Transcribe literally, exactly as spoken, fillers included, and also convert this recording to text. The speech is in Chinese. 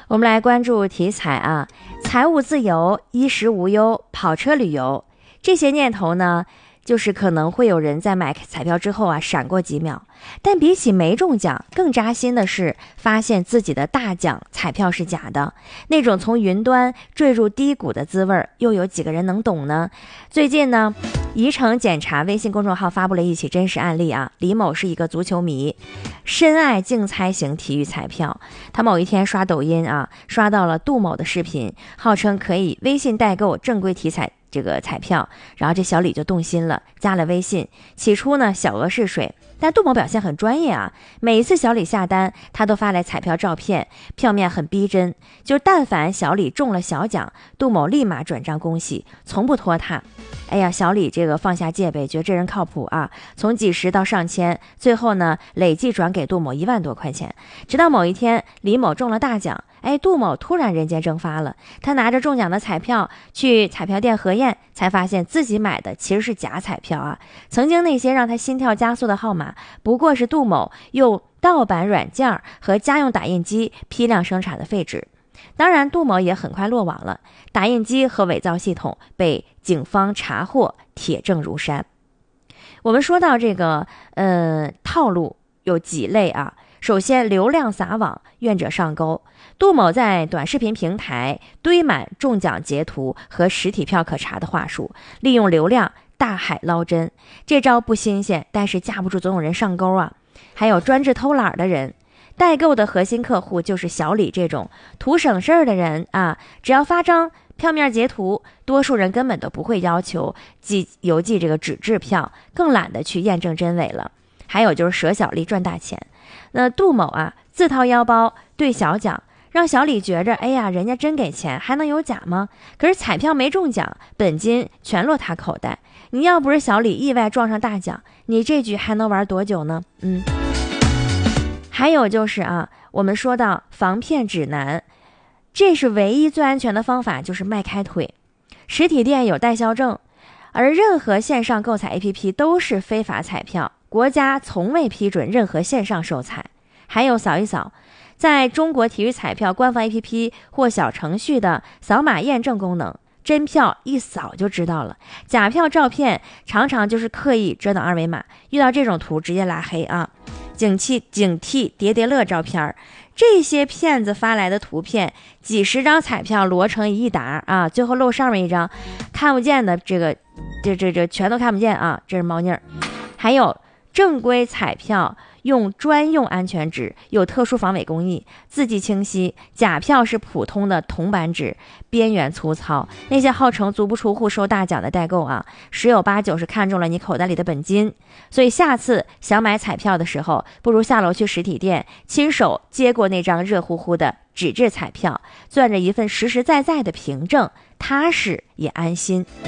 我们来关注题材啊，财务自由、衣食无忧、跑车旅游，这些念头呢，就是可能会有人在买彩票之后啊闪过几秒，但比起没中奖，更扎心的是发现自己的大奖彩票是假的，那种从云端坠入低谷的滋味，又有几个人能懂呢？最近呢，宜城检察微信公众号发布了一起真实案例啊，李某是一个足球迷，深爱竞猜型体育彩票，他某一天刷抖音啊，刷到了杜某的视频，号称可以微信代购正规体彩这个彩票，然后这小李就动心了，加了微信。起初呢，小额试水，但杜某表现很专业啊，每一次小李下单，他都发来彩票照片，票面很逼真，就但凡小李中了小奖，杜某立马转账恭喜，从不拖沓。哎呀，小李这个放下戒备，觉得这人靠谱啊，从几十到上千，最后呢累计转给杜某一万多块钱。直到某一天，李某中了大奖，哎，杜某突然人间蒸发了，他拿着中奖的彩票去彩票店核验，才发现自己买的其实是假彩票啊！曾经那些让他心跳加速的号码，不过是杜某用盗版软件和家用打印机批量生产的废纸。当然，杜某也很快落网了，打印机和伪造系统被警方查获，铁证如山。我们说到这个，呃，套路有几类啊？首先，流量撒网，愿者上钩。杜某在短视频平台堆满中奖截图和实体票可查的话术，利用流量大海捞针。这招不新鲜，但是架不住总有人上钩啊。还有专治偷懒的人，代购的核心客户就是小李这种图省事儿的人啊，只要发张票面截图，多数人根本都不会要求寄邮寄这个纸质票，更懒得去验证真伪了。还有就是舍小利赚大钱。那杜某啊，自掏腰包兑小奖，让小李觉着，哎呀，人家真给钱，还能有假吗？可是彩票没中奖，本金全落他口袋。你要不是小李意外撞上大奖，你这局还能玩多久呢？嗯。还有就是啊，我们说到防骗指南，这是唯一最安全的方法，就是迈开腿。实体店有代销证，而任何线上购彩 A P P 都是非法彩票，国家从未批准任何线上售彩。还有扫一扫，在中国体育彩票官方 A P P 或小程序的扫码验证功能，真票一扫就知道了。假票照片常常就是刻意遮挡二维码，遇到这种图直接拉黑啊！警惕警惕叠叠乐照片，这些骗子发来的图片，几十张彩票摞成一沓啊，最后露上面一张，看不见的这个这这这全都看不见啊，这是猫腻儿。还有正规彩票用专用安全纸，有特殊防伪工艺，字迹清晰；假票是普通的铜板纸，边缘粗糙。那些号称足不出户收大奖的代购啊，十有八九是看中了你口袋里的本金。所以下次想买彩票的时候，不如下楼去实体店，亲手接过那张热乎乎的纸质彩票，攥着一份实实在在的凭证，踏实也安心。